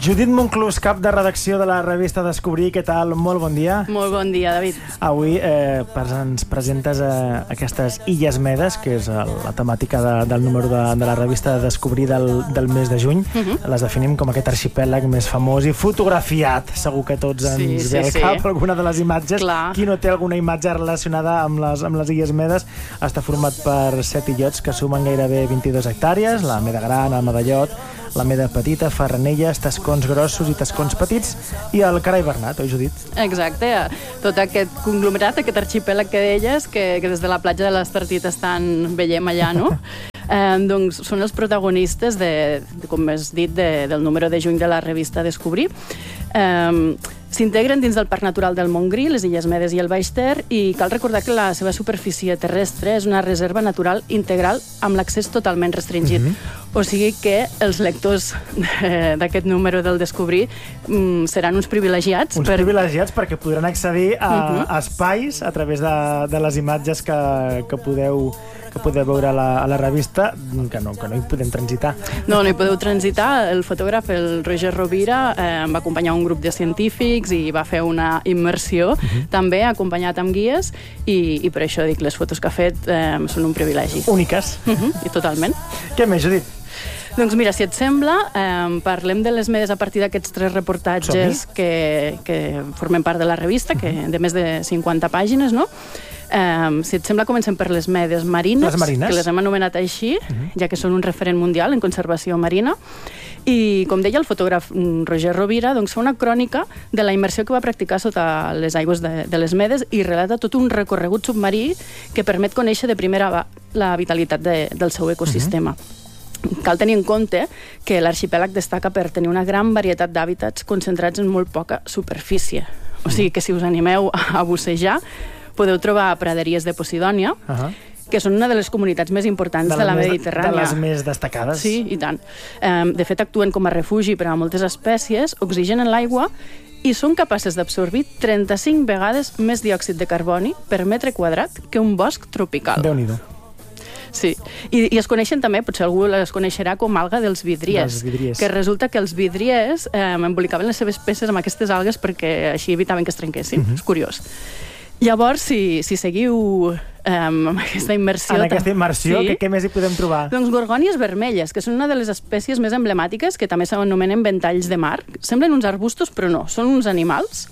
Judit Monclús, cap de redacció de la revista Descobrir, què tal? Molt bon dia. Molt bon dia, David. Avui ens presentes aquestes Illes Medes, que és la temàtica del número de la revista Descobrir del mes de juny. Les definim com aquest arxipèlag més famós i fotografiat. Segur que tots ens ve al cap alguna de les imatges. Clar. Qui no té alguna imatge relacionada amb les Illes Medes està format per 7 illots que sumen gairebé 22 hectàrees, la Meda Gran, el Medallot, la Meda Petita, Ferranelles, Tascons Grossos i Tascons Petits i el Carai Bernat, oi, Judit? Exacte, tot aquest conglomerat, aquest arxipèlag que deies, que des de la platja de l'Estartit veiem allà, no? Doncs són els protagonistes, com has dit, del número de juny de la revista Descobrir. S'integren dins del Parc Natural del Montgrí, les Illes Medes i el Baix Ter, i cal recordar que la seva superfície terrestre és una reserva natural integral amb l'accés totalment restringit. O sigui que els lectors d'aquest número del Descobrir seran uns privilegiats. Privilegiats perquè podran accedir a espais a través de les imatges que podeu veure a la revista, que no hi podem transitar. No hi podeu transitar. El fotògraf, el Roger Rovira, va acompanyar un grup de científics i va fer una immersió, també acompanyat amb guies, i per això dic, les fotos que ha fet són un privilegi. Úniques. I totalment. Què més, Judit? Doncs mira, si et sembla, parlem de les Medes a partir d'aquests 3 reportatges que formen part de la revista, de més de 50 pàgines, no? Si et sembla, comencem per les Medes marines, que les hem anomenat així, ja que són un referent mundial en conservació marina. I, com deia el fotògraf Roger Rovira, doncs fa una crònica de la immersió que va practicar sota les aigües de les Medes i relata tot un recorregut submarí que permet conèixer de primera la vitalitat del seu ecosistema. Cal tenir en compte que l'arxipèlag destaca per tenir una gran varietat d'hàbitats concentrats en molt poca superfície. O sigui que si us animeu a bussejar, podeu trobar praderies de Posidònia, que són una de les comunitats més importants de la Mediterrània. De les més destacades. Sí, i tant. De fet, actuen com a refugi per a moltes espècies, oxigenen l'aigua i són capaces d'absorbir 35 vegades més diòxid de carboni per metre quadrat que un bosc tropical. Déu-n'hi-do. Sí, i es coneixen també, potser algú les coneixerà com alga dels vidriers, que resulta que els vidriers embolicaven les seves peces amb aquestes algues perquè així evitaven que es trenquessin. És curiós. Llavors, si seguiu amb aquesta immersió... En aquesta immersió, què més hi podem trobar? Doncs gorgònies vermelles, que són una de les espècies més emblemàtiques, que també s'anomenen ventalls de mar. Semblen uns arbustos, però no, són uns animals.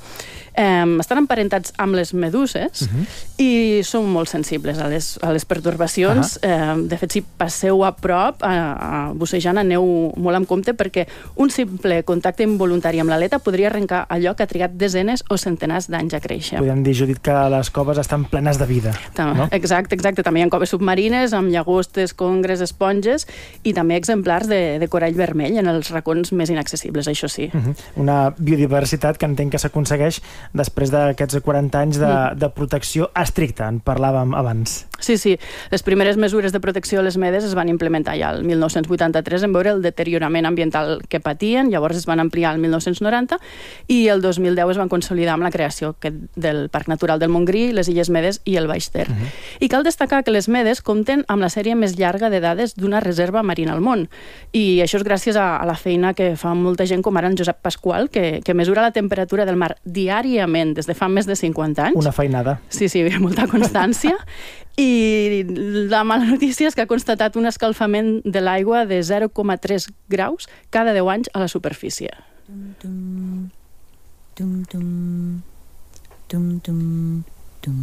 Estan emparentats amb les meduses i són molt sensibles a les pertorbacions. De fet, si passeu a prop, bussejant, aneu molt amb compte perquè un simple contacte involuntari amb l'aleta podria arrencar allò que ha trigat desenes o centenars d'anys a créixer. Podem dir, Judit, que les coves estan plenes de vida. No? Exacte. També hi ha coves submarines amb llagostes, congres, esponges i també exemplars de corall vermell en els racons més inaccessibles, això sí. Una biodiversitat que entenc que s'aconsegueix després d'aquests 40 anys de protecció estricta, en parlàvem abans. Sí. Les primeres mesures de protecció a les Medes es van implementar ja el 1983 en veure el deteriorament ambiental que patien, llavors es van ampliar el 1990 i el 2010 es van consolidar amb la creació del Parc Natural del Montgrí, les Illes Medes i el Baix Ter. I cal destacar que les Medes compten amb la sèrie més llarga de dades d'una reserva marina al món. I això és gràcies a la feina que fa molta gent com ara en Josep Pasqual, que mesura la temperatura del mar diàriament des de fa més de 50 anys. Una feinada. Sí, molta constància. I la mala notícia és que ha constatat un escalfament de l'aigua de 0,3 graus cada 10 anys a la superfície.